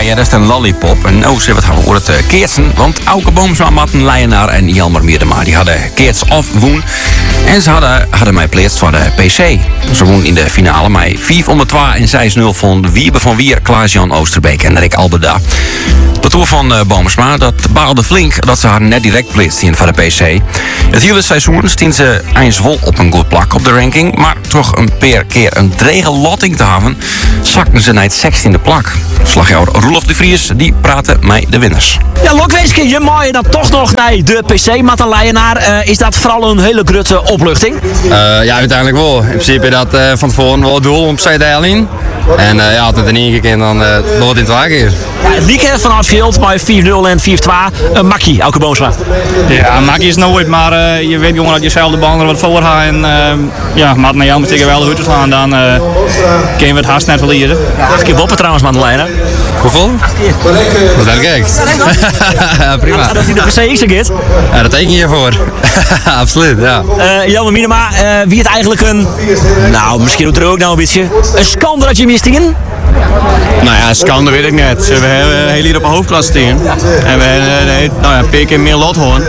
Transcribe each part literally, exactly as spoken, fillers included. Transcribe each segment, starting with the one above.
ja, dat is een lollipop. En nou, ze wat gaan we over het uh, keertsen. Want Auke Boomsma, Marten Leijenaar en Jelmer Mierdema, die hadden keerts of woen. En ze hadden, hadden mij pleegd voor de P C. Ze wonen in de finale mij vijf onder twee en zes nul van Wiebe van Wier, Klaas-Jan Oosterbeek en Rick Alberda. De toer van uh, Boomsma, dat baalde flink dat ze haar net direct pleegd voor de P C. Het hele seizoen stien ze eens wel op een goed plak op de ranking. Maar toch een paar keer een drege lotting te hebben, zakten ze naar het zestiende plak. Slagjouwer Roelof de Vries, die praatte met de winnaars. Ja, Lokweeske, je mooie dan toch nog naar de P C, Marten Leijenaar. Uh, is dat vooral een hele grote opluchting? Uh, ja, uiteindelijk wel. In principe dat uh, van tevoren wel het doel om zij te halen. En uh, ja, als het in één keer dan uh, wordt het in twee keer. Ja, het liep vanaf Veld bij vijf nul en vijf twee. Uh, Makkie, Auke Boomsma. Ja, Makkie is nooit, maar uh, je weet gewoon dat je zelf de bal er wat voor gaat. En uh, ja, maar naar jou moet ik wel de te slaan, dan uh, kun je het haast net verliezen. Ja, acht keer boppen trouwens, Marten Leijenaar. Hoeveel? Acht keer. Dat is echt. Ja, prima. Dat hij de P C X keert. Ja, dat teken je voor. Absoluut, ja. Uh, Jelmer Mierdema, uh, wie het eigenlijk een, nou misschien doet er ook nou een beetje, een schande dat je mist in? Nou ja, schande weet ik net. We hebben heel hier op een hoofdklasse team. En we hebben nou ja, een paar keer meer lot horen.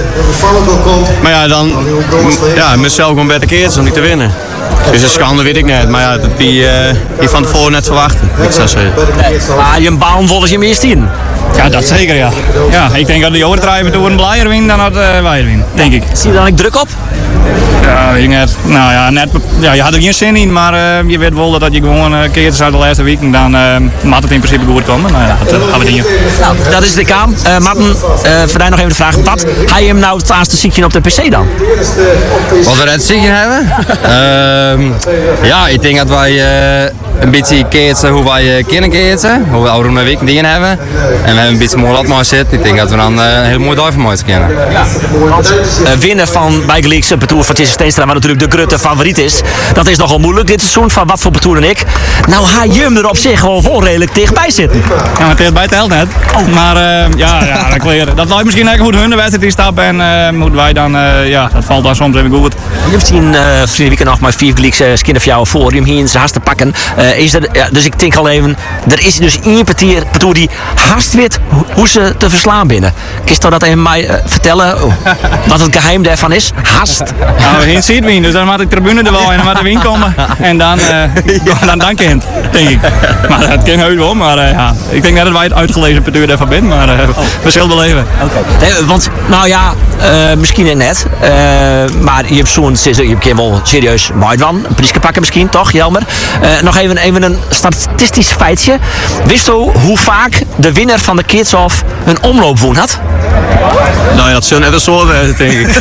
Maar ja, dan ja, mezelf gewoon beter keert om niet te winnen. Dus een schande weet ik net. Maar ja, dat die, uh, die van tevoren net verwachten. Ik zou zeggen. Maar je een baan vol als je mist in. Ja, dat zeker, ja. Ja, ik denk dat de overdrijven door een blijer win dan dat uh, wij winnen, denk ik. Zie je dan ook druk op? Ja, weet ik net. Nou ja, net, ja, je had er geen zin in, maar uh, je weet wel dat je gewoon uh, keert uit de laatste week en dan uh, mag het in principe goed komen. Nou ja, dat uh, gaan we dingen. Nou, dat is de kaam. Uh, Marten, uh, voor jou nog even de vraag. Wat ga je hem nou het laatste ziekje op de P C dan? Wat we het ziekje hebben? uh, ja, ik denk dat wij uh, een beetje keertsen hoe wij uh, kunnen keertsen. Hoe we oude een week dingen hebben. En we hebben een beetje mooi lat maar zitten. Ik denk dat we dan uh, een heel mooi duif mooi kennen. Ja. Want uh, winnen van Bijgeleeks Petour van Tjesse Steenstra, waar natuurlijk de grote favoriet is. Dat is nogal moeilijk dit seizoen, van wat voor Petour en ik. Nou, ga je hem er op zich gewoon vol redelijk dichtbij zitten. Ja, maar dichtbij telt net. Oh. Maar uh, ja, ja, dat, weer, dat lijkt misschien eigenlijk hoe hun de wedstrijd in stappen en uh, moeten wij dan, uh, ja, dat valt dan soms even goed. Je hebt zien uh, vrienden weekend nog maar vier Gleeks uh, skin voor jou voor hem hier in zijn haast te pakken. Uh, is er, ja, dus ik denk al even, er is dus één Petour die haast weet hoe ze te verslaan binnen. Kun je dat even mij uh, vertellen oh, wat het geheim daarvan is? Haast. Nou, geen ziet wien, dus dan moet de tribune er wel en dan moet de wien komen en dan, uh, ja. dan dank je hem, denk ik. Maar dat kan heus wel, maar uh, ja, ik denk net dat wij het uitgelezen Petour daarvan zijn, maar uh, oh. we zullen wel even. Okay. Nee, want, nou ja, uh, misschien net, uh, maar je hebt zo'n, je hebt wel serieus mooi van, een prijsje pakken misschien, toch Jelmer? Uh, nog even, even een statistisch feitje. Wist u hoe vaak de winnaar van de Kids-Off een omloopwoen had? Nou ja, dat zullen net een soort zijn, denk ik.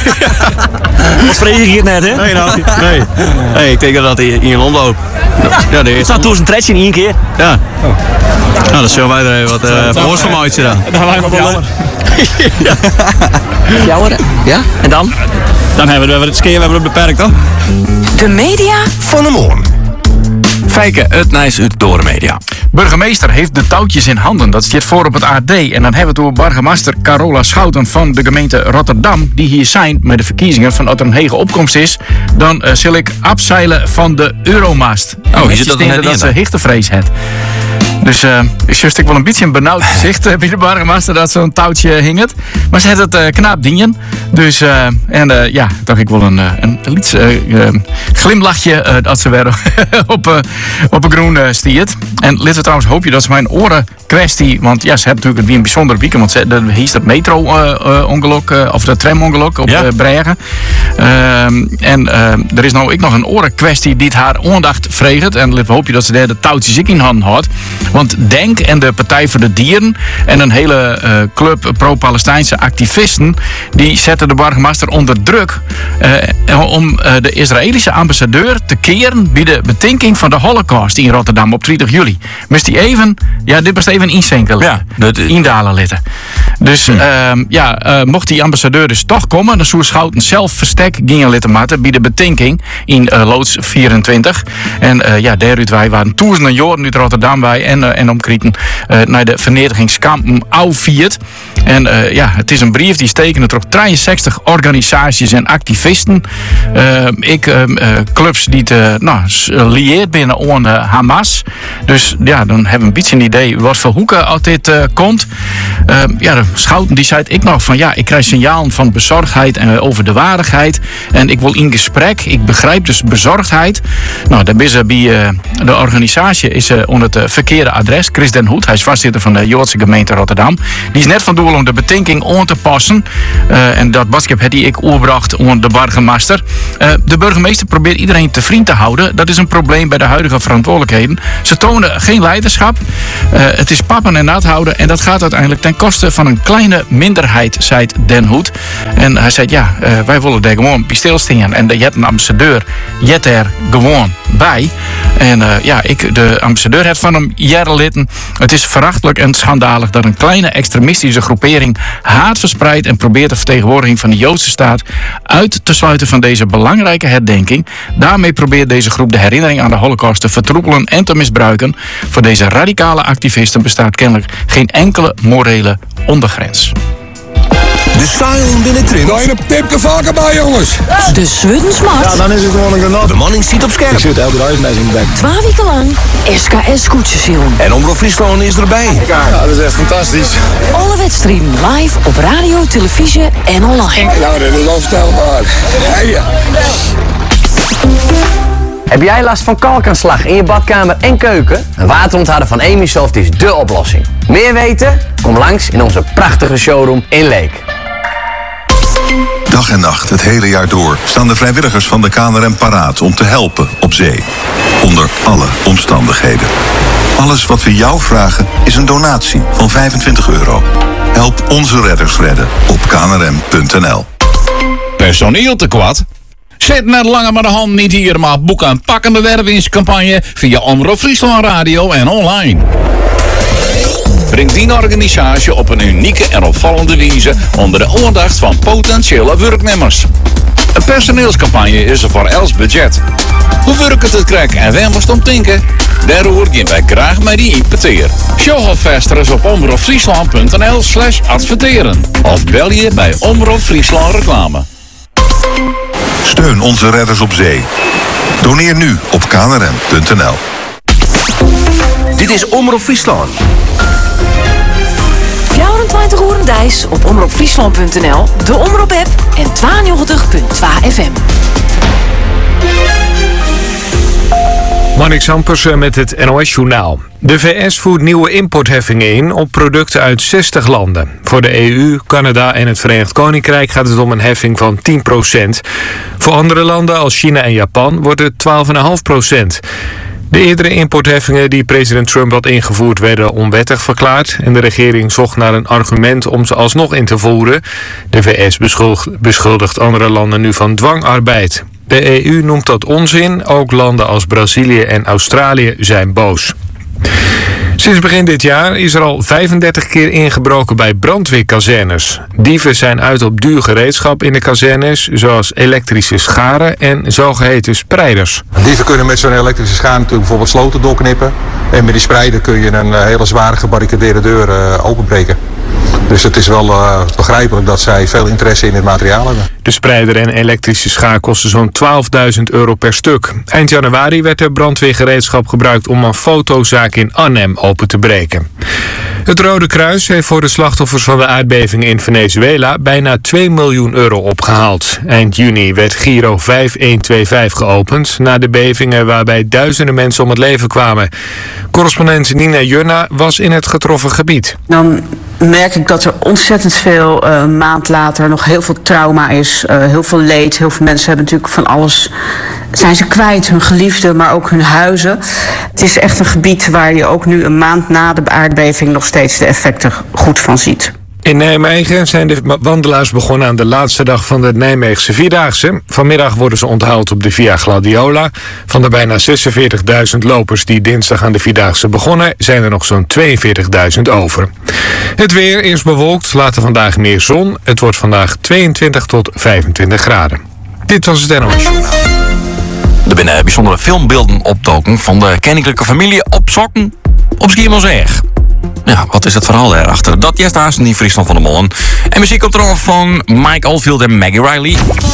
Wat vrees je het net, hè? Nee, nou, nee. nee. Ik denk dat hij in een omloop. Ja, de het staat toen zijn tretje in één keer. Ja. Oh. Nou, dat zullen wij er even wat uh, voor van uitje dan. Dan gaan we jammer. Ja. Jouwer? Ja? En dan? Dan hebben we het skiën, we hebben het beperkt, toch? De media van de morgen. Fijke, het Nijs uit Door Media. Burgemeester heeft de touwtjes in handen. Dat staat voor op het A D. En dan hebben we het over burgemeester Carola Schouten van de gemeente Rotterdam. Die hier zijn met de verkiezingen van dat er een hege opkomst is. Dan uh, zal ik afzeilen van de Euromast. Oh, je zit dat net dat ze hichtevrees heeft. Dus uh, ik just ik wel een beetje een benauwd gezicht uh, bij de burgemeester dat zo'n touwtje hing het. Maar ze had het uh, knaap dingen. Dus uh, en uh, ja, dacht ik wel een, een, een liets, uh, uh, glimlachje uh, dat ze weer op, uh, op een groen uh, stiert. En laten we trouwens hoop je dat ze mijn oren kwestie, want ja, ze hebben natuurlijk weer een bijzonder weekend, want ze, er is dat metro-ongeluk, uh, uh, of dat tramongeluk op ja. uh, Bregen. Uh, en uh, er is nou ook nog een orenkwestie die haar aandacht vreegt. En laten we hoop je dat ze daar de touwtjes ik in handen houdt. Want Denk en de Partij voor de Dieren en een hele uh, club pro-Palestijnse activisten, die zetten de burgemeester onder druk uh, om uh, de Israëlische ambassadeur te keren bij de betinking van de Holocaust in Rotterdam op twintig juli. Moest hij even, ja, dit was even inzinken, ja, dat is... indalen litten. Dus hm. uh, ja, uh, mocht die ambassadeur dus toch komen, dan zou Schouten zelf verstek gingen litten maken bij de betinking in uh, loods vierentwintig. En uh, ja, daaruit wij waren duizenden jaren uit Rotterdam bij en, uh, en omkrieten uh, naar de vernietigingskampen Auviert. En uh, ja, het is een brief die steken door drieënzestig organisaties en activisten. Uh, ik, uh, uh, clubs die te, nou, lieerd binnen aan uh, Hamas. Dus ja, dan hebben we een beetje een idee wat voor hoeken uit dit uh, komt. Uh, ja, de Schouten die zei ik nog van ja, ik krijg signalen van bezorgdheid en over de waardigheid. En ik wil in gesprek. Ik begrijp dus bezorgdheid. Nou, dan is er bij uh, de organisatie is uh, onder het uh, verkeerde adres. Chris den Hoed, hij is voorzitter van de Joodse gemeente Rotterdam. Die is net van doel om de betinking aan te passen. Uh, en dat boodschap heb ik oorbracht aan de burgemeester. Uh, de burgemeester probeert iedereen te vriend te houden. Dat is een probleem bij de huidige verantwoordelijkheden. Ze tonen geen leiderschap. Uh, het is pappen en nat houden. En dat gaat uiteindelijk ten koste van een kleine minderheid, zei Den Hoed. En hij zei, ja, uh, wij willen daar gewoon bij stilstaan. En de jet een ambassadeur jet er gewoon bij. En uh, ja, ik, de ambassadeur heeft van hem jaren litten. Het is verachtelijk en schandalig dat een kleine extremistische groepering haat verspreidt en probeert de vertegenwoordiging van de Joodse staat uit te sluiten van deze belangrijke herdenking. Daarmee probeert deze groep de herinnering aan de Holocaust te vertroebelen en te misbruiken. Voor deze radicale activisten bestaat kennelijk geen enkele morele ondergrens. De styling binnen Trim. Daar je een tipje vaker bij, jongens. De Zweden Smart. Ja, dan is het gewoon een genot. De manning ziet op scherp. Ik zit elke dag met in de bek. Twee weken lang S K S Koetsensilon. En Omroep Friesland is erbij. Ja, dat is echt fantastisch. Alle wedstrijden live op radio, televisie en online. Nou, dat is onvoorstelbaar. Hey. Heb jij last van kalkaanslag in je badkamer en keuken? Een waterontharder van Emisoft is dé oplossing. Meer weten? Kom langs in onze prachtige showroom in Leek. Dag en nacht, het hele jaar door, staan de vrijwilligers van de K N R M paraat om te helpen op zee. Onder alle omstandigheden. Alles wat we jou vragen is een donatie van vijfentwintig euro. Help onze redders redden op k n r m punt n l. Personeel tekort? Zet net langer maar de hand niet hier, maar boek een pakkende wervingscampagne via Omroep Friesland Radio en online. Breng die organisatie op een unieke en opvallende wijze onder de aandacht van potentiële werknemers. Een personeelscampagne is er voor els budget. Hoe werkt het krijg en waar moest om denken? Daarover gaan wij graag met die impeteer. Show vesters op omroepfriesland punt n l slash adverteren. Of bel je bij Omroep Friesland Reclame. Steun onze redders op zee. Doneer nu op k n r m punt n l. Dit is Omroep Friesland. vierentwintig uur Dijs op omroepfriesland punt n l, de Omroep-app en tweeënnegentig punt twee F M. Marnix Ampersen met het N O S-journaal. De V S voert nieuwe importheffingen in op producten uit zestig landen. Voor de E U, Canada en het Verenigd Koninkrijk gaat het om een heffing van tien procent. Voor andere landen als China en Japan wordt het twaalf komma vijf procent. De eerdere importheffingen die president Trump had ingevoerd werden onwettig verklaard en de regering zocht naar een argument om ze alsnog in te voeren. De V S beschuldigt andere landen nu van dwangarbeid. De E U noemt dat onzin, ook landen als Brazilië en Australië zijn boos. Sinds begin dit jaar is er al vijfendertig keer ingebroken bij brandweerkazernes. Dieven zijn uit op duur gereedschap in de kazernes, zoals elektrische scharen en zogeheten spreiders. Dieven kunnen met zo'n elektrische schaar natuurlijk bijvoorbeeld sloten doorknippen. En met die spreider kun je een hele zware gebarricadeerde deur uh, openbreken. Dus het is wel uh, begrijpelijk dat zij veel interesse in het materiaal hebben. De spreider en elektrische schaar kosten zo'n twaalfduizend euro per stuk. Eind januari werd er brandweergereedschap gebruikt om een fotozaak in Arnhem open te breken. Het Rode Kruis heeft voor de slachtoffers van de aardbevingen in Venezuela bijna twee miljoen euro opgehaald. Eind juni werd Giro vijf een twee vijf geopend na de bevingen waarbij duizenden mensen om het leven kwamen. Correspondent Nina Junna was in het getroffen gebied. Dan merk ik dat er ontzettend veel uh, maand later nog heel veel trauma is, uh, heel veel leed. Heel veel mensen hebben natuurlijk van alles, zijn ze kwijt, hun geliefden, maar ook hun huizen. Het is echt een gebied waar je ook nu een maand na de aardbeving nog steeds de effecten goed van ziet. In Nijmegen zijn de wandelaars begonnen aan de laatste dag van de Nijmeegse Vierdaagse. Vanmiddag worden ze onthaald op de Via Gladiola. Van de bijna zesenveertigduizend lopers die dinsdag aan de Vierdaagse begonnen, zijn er nog zo'n tweeënveertigduizend over. Het weer is bewolkt, later vandaag meer zon. Het wordt vandaag tweeëntwintig tot vijfentwintig graden. Dit was het N O S-journaal. Er binnen bijzondere filmbeelden opdoken van de koninklijke familie op Sokken op Schiermonnikoog. Ja, wat is het verhaal daarachter? Dat juist haast niet Friesland van de Mollen. En muziek komt er nog van Mike Oldfield en Maggie Riley.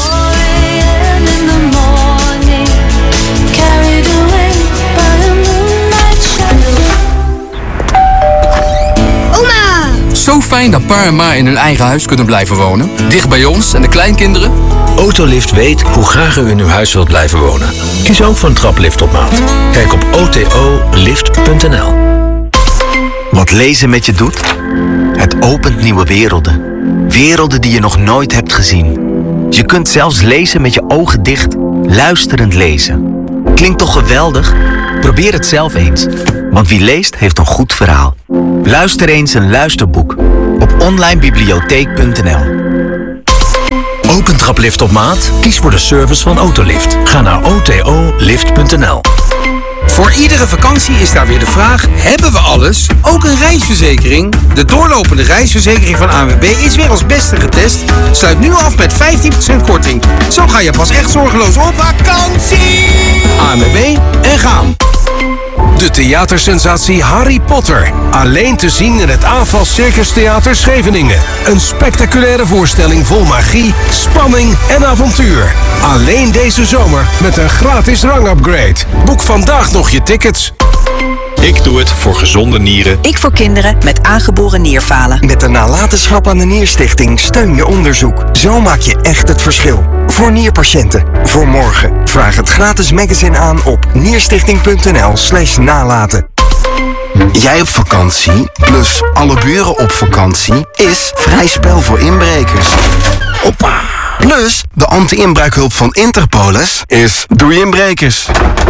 Zo fijn dat pa en ma in hun eigen huis kunnen blijven wonen. Dicht bij ons en de kleinkinderen. Autolift weet hoe graag u in uw huis wilt blijven wonen. Kies ook voor een traplift op maat. Kijk op o t o lift punt n l. Wat lezen met je doet? Het opent nieuwe werelden. Werelden die je nog nooit hebt gezien. Je kunt zelfs lezen met je ogen dicht. Luisterend lezen. Klinkt toch geweldig? Probeer het zelf eens. Want wie leest heeft een goed verhaal. Luister eens een luisterboek op online bibliotheek punt n l. Ook een traplift op maat? Kies voor de service van Autolift. Ga naar o t o lift punt n l. Voor iedere vakantie is daar weer de vraag, hebben we alles? Ook een reisverzekering? De doorlopende reisverzekering van A N W B is weer als beste getest. Sluit nu af met vijftien procent korting. Zo ga je pas echt zorgeloos op vakantie! A N W B en gaan! De theatersensatie Harry Potter. Alleen te zien in het A F A S Circus Theater Scheveningen. Een spectaculaire voorstelling vol magie, spanning en avontuur. Alleen deze zomer met een gratis rangupgrade. Boek vandaag nog je tickets. Ik doe het voor gezonde nieren. Ik voor kinderen met aangeboren nierfalen. Met de nalatenschap aan de Nierstichting steun je onderzoek. Zo maak je echt het verschil. Voor nierpatiënten. Voor morgen. Vraag het gratis magazine aan op nierstichting punt n l slash nalaten. Jij op vakantie, plus alle buren op vakantie, is vrij spel voor inbrekers. Hoppa! Plus, de anti-inbraakhulp van Interpolis is doei inbrekers.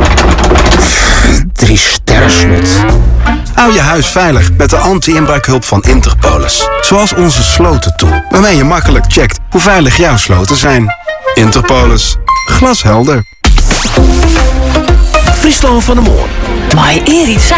Drie sterren slot. Hou je huis veilig met de anti-inbraakhulp van Interpolis. Zoals onze slotentool, waarmee je makkelijk checkt hoe veilig jouw sloten zijn. Interpolis. Glashelder. Friesland van de Moor. Maar Erik